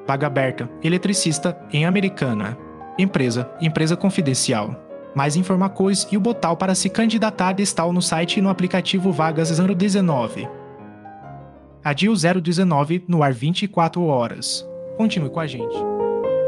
Vaga aberta, eletricista, em Americana. Empresa confidencial. Mais informações e o botão para se candidatar está no site e no aplicativo Vagas 019. Adio 019 no ar 24 horas. Continue com a gente.